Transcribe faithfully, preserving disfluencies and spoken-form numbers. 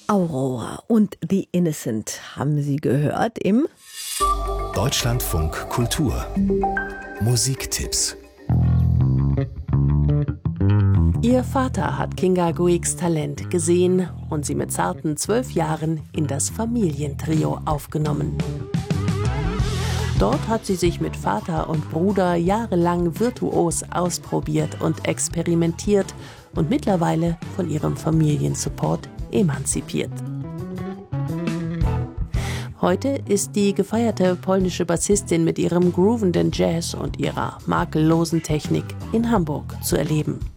Aurora und The Innocent haben Sie gehört im Deutschlandfunk Kultur Musiktipps. Ihr Vater hat Kinga Guiks Talent gesehen und sie mit zarten zwölf Jahren in das Familientrio aufgenommen. Dort hat sie sich mit Vater und Bruder jahrelang virtuos ausprobiert und experimentiert und mittlerweile von ihrem Familiensupport emanzipiert. Heute ist die gefeierte polnische Bassistin mit ihrem groovenden Jazz und ihrer makellosen Technik in Hamburg zu erleben.